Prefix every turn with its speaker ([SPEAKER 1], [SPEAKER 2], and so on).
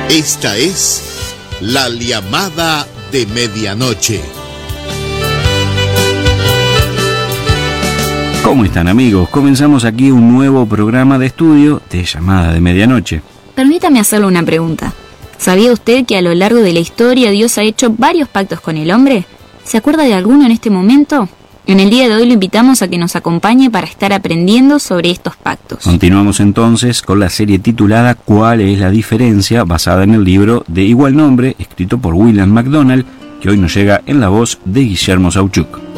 [SPEAKER 1] Esta es la llamada de medianoche.
[SPEAKER 2] ¿Cómo están, amigos? Comenzamos aquí un nuevo programa de estudio de llamada de medianoche.
[SPEAKER 3] Permítame hacerle una pregunta. ¿Sabía usted que a lo largo de la historia Dios ha hecho varios pactos con el hombre? ¿Se acuerda de alguno en este momento? En el día de hoy lo invitamos a que nos acompañe para estar aprendiendo sobre estos pactos.
[SPEAKER 2] Continuamos entonces con la serie titulada ¿Cuál es la diferencia?, basada en el libro de igual nombre, escrito por William MacDonald, que hoy nos llega en la voz de Guillermo Sauchuk.